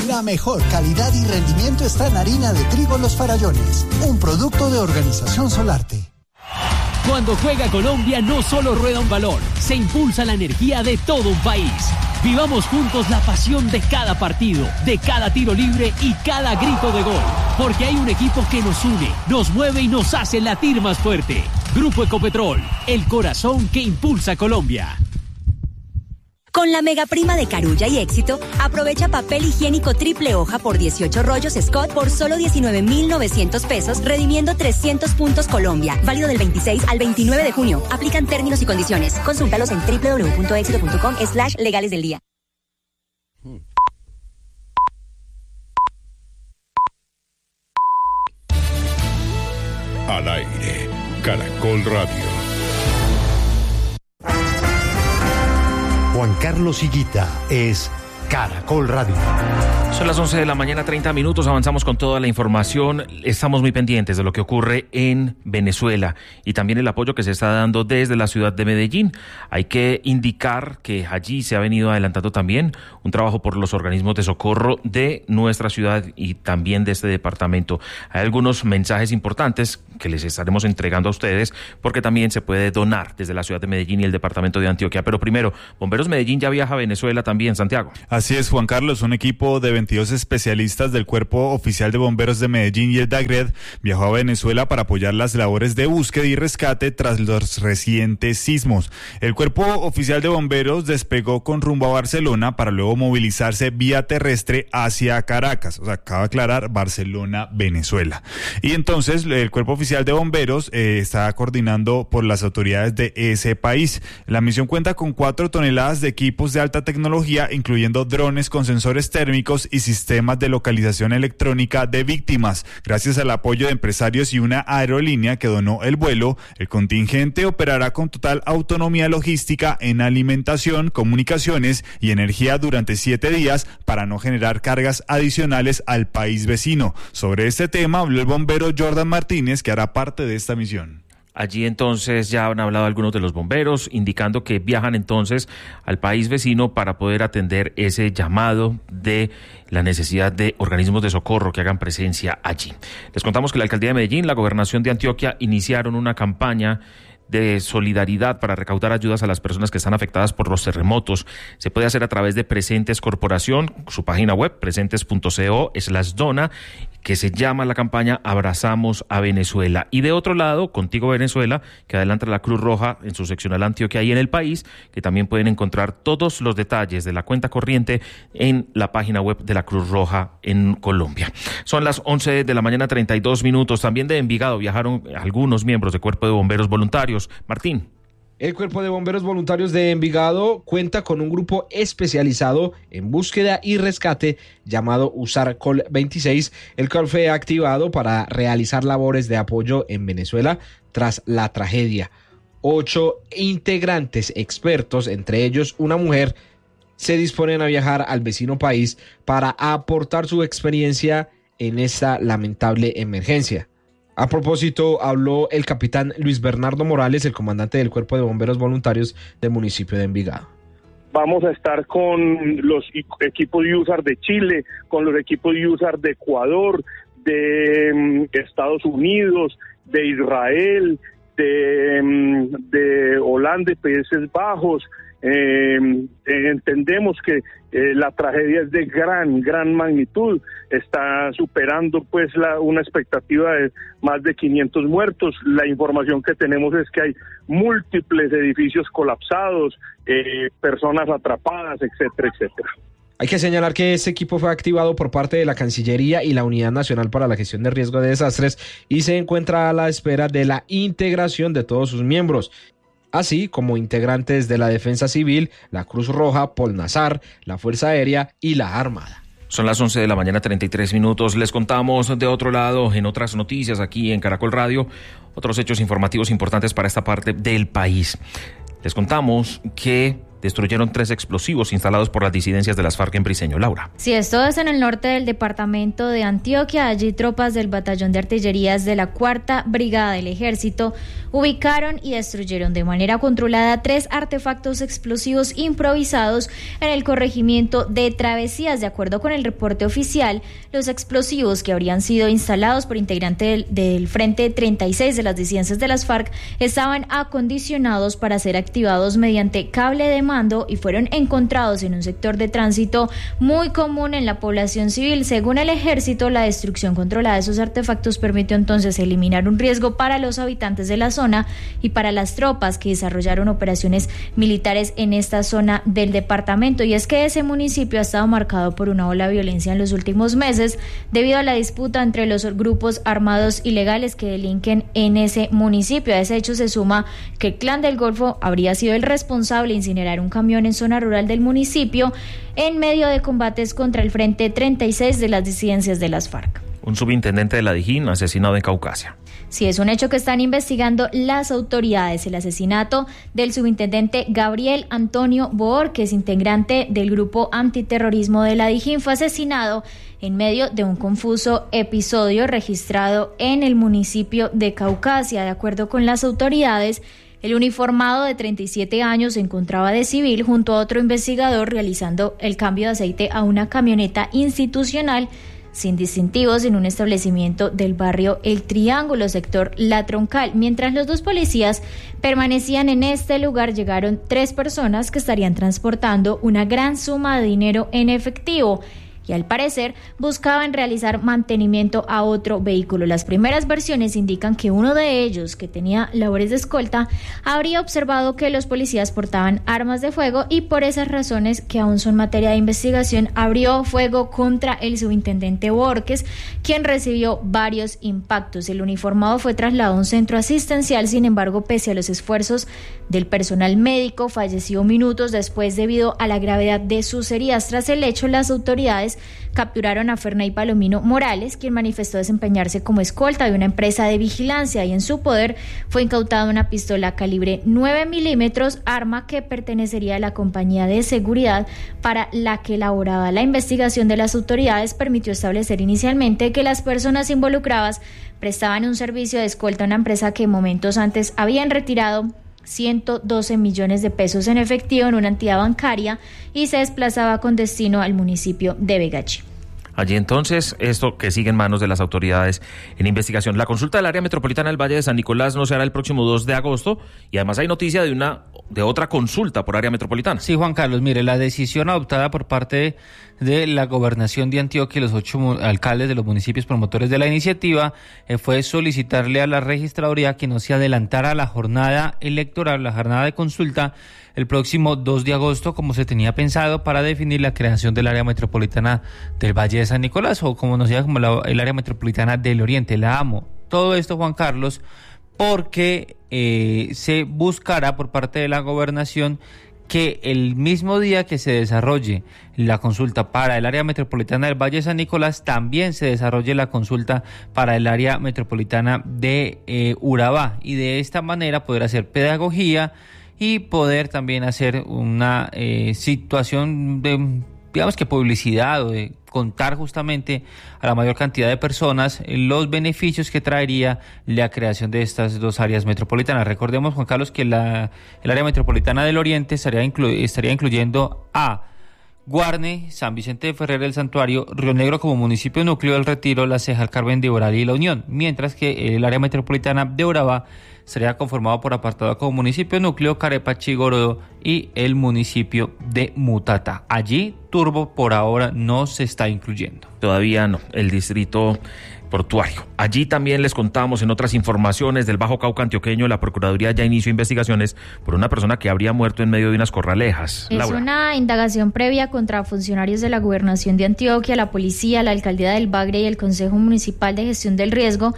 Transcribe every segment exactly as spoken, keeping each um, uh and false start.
La mejor calidad y rendimiento está en harina de trigo Los Farallones, un producto de Organización Solarte. Cuando juega Colombia no solo rueda un balón, se impulsa la energía de todo un país. Vivamos juntos la pasión de cada partido, de cada tiro libre y cada grito de gol. Porque hay un equipo que nos une, nos mueve y nos hace latir más fuerte. Grupo Ecopetrol, el corazón que impulsa Colombia. Con la mega prima de Carulla y Éxito, aprovecha papel higiénico triple hoja por dieciocho rollos Scott por solo diecinueve mil novecientos pesos, redimiendo trescientos puntos Colombia. Válido del veintiséis al veintinueve de junio. Aplican términos y condiciones. Consúltalos en doble u doble u doble u punto éxito punto com slash legales del día. Al aire, Caracol Radio. Juan Carlos Higuita es Caracol Radio. Son las once de la mañana, treinta minutos, avanzamos con toda la información. Estamos muy pendientes de lo que ocurre en Venezuela y también el apoyo que se está dando desde la ciudad de Medellín. Hay que indicar que allí se ha venido adelantando también un trabajo por los organismos de socorro de nuestra ciudad y también de este departamento. Hay algunos mensajes importantes que les estaremos entregando a ustedes porque también se puede donar desde la ciudad de Medellín y el departamento de Antioquia. Pero primero, Bomberos Medellín ya viaja a Venezuela también, Santiago. Así es, Juan Carlos, un equipo de veintidós especialistas del Cuerpo Oficial de Bomberos de Medellín y el DAGRED viajó a Venezuela para apoyar las labores de búsqueda y rescate tras los recientes sismos. El Cuerpo Oficial de Bomberos despegó con rumbo a Barcelona para luego movilizarse vía terrestre hacia Caracas, o sea, acaba de aclarar, Barcelona, Venezuela. Y entonces el Cuerpo Oficial de Bomberos eh, está coordinando por las autoridades de ese país. La misión cuenta con cuatro toneladas de equipos de alta tecnología, incluyendo drones con sensores térmicos y sistemas de localización electrónica de víctimas. Gracias al apoyo de empresarios y una aerolínea que donó el vuelo, el contingente operará con total autonomía logística en alimentación, comunicaciones y energía durante siete días para no generar cargas adicionales al país vecino. Sobre este tema habló el bombero Jordan Martínez, que hará parte de esta misión. Allí entonces ya han hablado algunos de los bomberos, indicando que viajan entonces al país vecino para poder atender ese llamado de la necesidad de organismos de socorro que hagan presencia allí. Les contamos que la Alcaldía de Medellín, la Gobernación de Antioquia iniciaron una campaña de solidaridad para recaudar ayudas a las personas que están afectadas por los terremotos. Se puede hacer a través de Presentes Corporación, su página web, presentes punto co slash dona, que se llama la campaña Abrazamos a Venezuela. Y de otro lado, Contigo Venezuela, que adelanta la Cruz Roja en su seccional Antioquia y en el país, que también pueden encontrar todos los detalles de la cuenta corriente en la página web de la Cruz Roja en Colombia. Son las once de la mañana, treinta y dos minutos. También de Envigado viajaron algunos miembros del Cuerpo de Bomberos Voluntarios. Martín. El Cuerpo de Bomberos Voluntarios de Envigado cuenta con un grupo especializado en búsqueda y rescate llamado USARCOL veintiséis, el cual fue activado para realizar labores de apoyo en Venezuela tras la tragedia. Ocho integrantes expertos, entre ellos una mujer, se disponen a viajar al vecino país para aportar su experiencia en esta lamentable emergencia. A propósito, habló el capitán Luis Bernardo Morales, el comandante del Cuerpo de Bomberos Voluntarios del municipio de Envigado. Vamos a estar con los equipos U S A R de Chile, con los equipos U S A R de Ecuador, de um, Estados Unidos, de Israel, de, um, de Holanda y Países Bajos. Eh, entendemos que eh, la tragedia es de gran, gran magnitud, está superando pues la, una expectativa de más de quinientos muertos. La información que tenemos es que hay múltiples edificios colapsados, eh, personas atrapadas, etcétera, etcétera. Hay que señalar que este equipo fue activado por parte de la Cancillería y la Unidad Nacional para la Gestión de Riesgo de Desastres y se encuentra a la espera de la integración de todos sus miembros, así como integrantes de la Defensa Civil, la Cruz Roja, Polnazar, la Fuerza Aérea y la Armada. Son las once de la mañana, treinta y tres minutos. Les contamos de otro lado, en otras noticias aquí en Caracol Radio, otros hechos informativos importantes para esta parte del país. Les contamos que destruyeron tres explosivos instalados por las disidencias de las FARC en Briceño. Laura. Sí, esto es en el norte del departamento de Antioquia. Allí tropas del batallón de artillerías de la cuarta Brigada del Ejército ubicaron y destruyeron de manera controlada tres artefactos explosivos improvisados en el corregimiento de Travesías. De acuerdo con el reporte oficial, los explosivos que habrían sido instalados por integrantes del, del Frente treinta y seis de las disidencias de las FARC estaban acondicionados para ser activados mediante cable de mando y fueron encontrados en un sector de tránsito muy común en la población civil. Según el ejército, la destrucción controlada de esos artefactos permitió entonces eliminar un riesgo para los habitantes de la zona y para las tropas que desarrollaron operaciones militares en esta zona del departamento. Y es que ese municipio ha estado marcado por una ola de violencia en los últimos meses debido a la disputa entre los grupos armados ilegales que delinquen en ese municipio. A ese hecho se suma que el Clan del Golfo habría sido el responsable de incinerar un camión en zona rural del municipio en medio de combates contra el Frente treinta y seis de las disidencias de las FARC. Un subintendente de la Dijín asesinado en Caucasia. Sí, es un hecho que están investigando las autoridades. El asesinato del subintendente Gabriel Antonio Boorques, integrante del grupo antiterrorismo de la Dijín, fue asesinado en medio de un confuso episodio registrado en el municipio de Caucasia. De acuerdo con las autoridades, el uniformado de treinta y siete años se encontraba de civil junto a otro investigador realizando el cambio de aceite a una camioneta institucional sin distintivos en un establecimiento del barrio El Triángulo, sector La Troncal. Mientras los dos policías permanecían en este lugar, llegaron tres personas que estarían transportando una gran suma de dinero en efectivo y al parecer buscaban realizar mantenimiento a otro vehículo. Las primeras versiones indican que uno de ellos, que tenía labores de escolta, habría observado que los policías portaban armas de fuego y por esas razones, que aún son materia de investigación, abrió fuego contra el subintendente Boorques, quien recibió varios impactos. El uniformado fue trasladado a un centro asistencial, sin embargo, pese a los esfuerzos del personal médico, falleció minutos después debido a la gravedad de sus heridas. Tras el hecho, las autoridades capturaron a Ferney Palomino Morales, quien manifestó desempeñarse como escolta de una empresa de vigilancia, y en su poder fue incautada una pistola calibre nueve milímetros, arma que pertenecería a la compañía de seguridad para la que elaboraba. La investigación de las autoridades permitió establecer inicialmente que las personas involucradas prestaban un servicio de escolta a una empresa que momentos antes habían retirado ciento doce millones de pesos en efectivo en una entidad bancaria y se desplazaba con destino al municipio de Vegachi. Allí entonces, esto que sigue en manos de las autoridades en investigación. La consulta del área metropolitana del Valle de San Nicolás no se hará el próximo dos de agosto y además hay noticia de una de otra consulta por área metropolitana. Sí, Juan Carlos, mire, la decisión adoptada por parte de la Gobernación de Antioquia y los ocho alcaldes de los municipios promotores de la iniciativa eh, fue solicitarle a la registraduría que no se adelantara la jornada electoral, la jornada de consulta, el próximo dos de agosto, como se tenía pensado, para definir la creación del área metropolitana del Valle de San Nicolás, o como nos llama como la, el área metropolitana del Oriente, la AMO. Todo esto, Juan Carlos, porque eh, se buscará por parte de la gobernación que el mismo día que se desarrolle la consulta para el área metropolitana del Valle de San Nicolás, también se desarrolle la consulta para el área metropolitana de eh, Urabá, y de esta manera poder hacer pedagogía y poder también hacer una eh, situación de, digamos que publicidad, o de contar justamente a la mayor cantidad de personas los beneficios que traería la creación de estas dos áreas metropolitanas. Recordemos, Juan Carlos, que la, el área metropolitana del Oriente estaría, inclu, estaría incluyendo a Guarne, San Vicente de Ferrer, El Santuario, Río Negro como municipio núcleo, El Retiro, La Ceja, El Carmen de Oral y La Unión, mientras que el área metropolitana de Urabá sería conformado por apartado como municipio núcleo, Carepa, Chigorodo y el municipio de Mutatá. Allí Turbo por ahora no se está incluyendo. Todavía no, el distrito portuario. Allí también les contamos en otras informaciones del Bajo Cauca antioqueño, la Procuraduría ya inició investigaciones por una persona que habría muerto en medio de unas corralejas. Es Laura. Una indagación previa contra funcionarios de la Gobernación de Antioquia, la Policía, la Alcaldía del Bagre y el Consejo Municipal de Gestión del Riesgo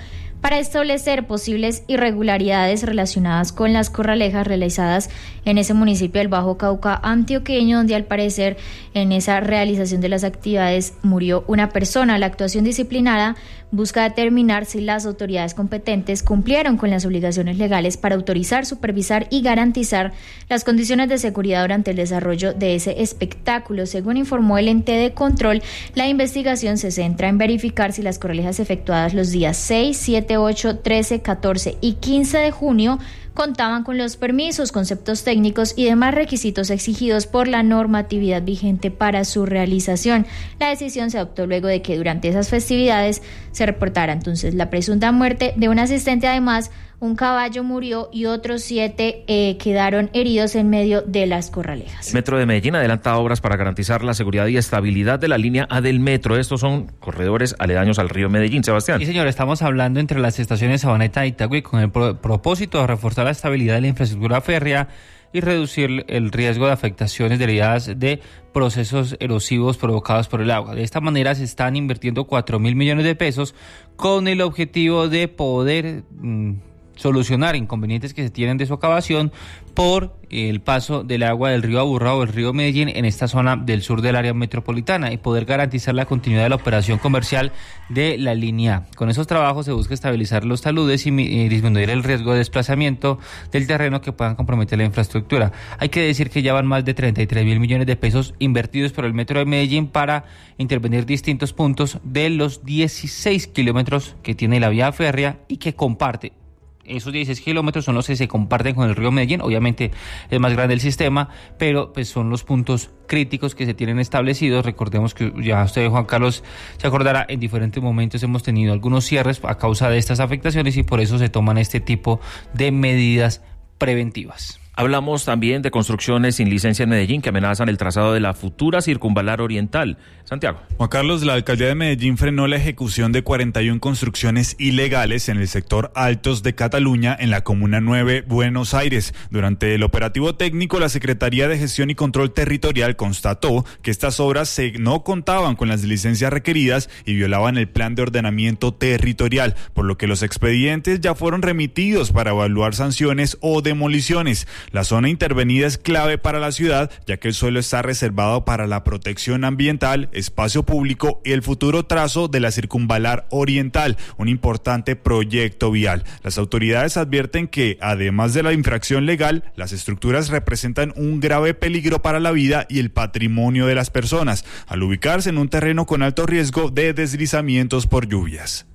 para establecer posibles irregularidades relacionadas con las corralejas realizadas en ese municipio del Bajo Cauca antioqueño, donde al parecer en esa realización de las actividades murió una persona. La actuación disciplinada busca determinar si las autoridades competentes cumplieron con las obligaciones legales para autorizar, supervisar y garantizar las condiciones de seguridad durante el desarrollo de ese espectáculo. Según informó el ente de control, la investigación se centra en verificar si las corralejas efectuadas los días seis, siete, ocho, trece, catorce y quince de junio contaban con los permisos, conceptos técnicos y demás requisitos exigidos por la normatividad vigente para su realización. La decisión se adoptó luego de que durante esas festividades se reportara entonces la presunta muerte de un asistente. Además, un caballo murió y otros siete eh, quedaron heridos en medio de las corralejas. Metro de Medellín adelanta obras para garantizar la seguridad y estabilidad de la línea A del metro. Estos son corredores aledaños al río Medellín, Sebastián. Sí, señor, estamos hablando entre las estaciones Sabaneta y Itagüí con el pro- propósito de reforzar la estabilidad de la infraestructura férrea y reducir el riesgo de afectaciones derivadas de procesos erosivos provocados por el agua. De esta manera se están invirtiendo cuatro mil millones de pesos con el objetivo de poder mmm, solucionar inconvenientes que se tienen de su excavación por el paso del agua del río Aburrá o el río Medellín en esta zona del sur del área metropolitana y poder garantizar la continuidad de la operación comercial de la línea A. Con esos trabajos se busca estabilizar los taludes y, y disminuir el riesgo de desplazamiento del terreno que puedan comprometer la infraestructura. Hay que decir que ya van más de treinta y tres mil millones de pesos invertidos por el Metro de Medellín para intervenir distintos puntos de los dieciséis kilómetros que tiene la vía férrea y que comparte. Esos dieciséis kilómetros son los que se comparten con el río Medellín. Obviamente es más grande el sistema, pero pues son los puntos críticos que se tienen establecidos. Recordemos que ya usted, Juan Carlos, se acordará, en diferentes momentos hemos tenido algunos cierres a causa de estas afectaciones y por eso se toman este tipo de medidas preventivas. Hablamos también de construcciones sin licencia en Medellín que amenazan el trazado de la futura circunvalar oriental. Santiago. Juan Carlos, la alcaldía de Medellín frenó la ejecución de cuarenta y una construcciones ilegales en el sector Altos de Cataluña, en la Comuna nueve, Buenos Aires. Durante el operativo técnico, la Secretaría de Gestión y Control Territorial constató que estas obras se, no contaban con las licencias requeridas y violaban el plan de ordenamiento territorial, por lo que los expedientes ya fueron remitidos para evaluar sanciones o demoliciones. La zona intervenida es clave para la ciudad, ya que el suelo está reservado para la protección ambiental, espacio público y el futuro trazo de la circunvalar oriental, un importante proyecto vial. Las autoridades advierten que, además de la infracción legal, las estructuras representan un grave peligro para la vida y el patrimonio de las personas, al ubicarse en un terreno con alto riesgo de deslizamientos por lluvias.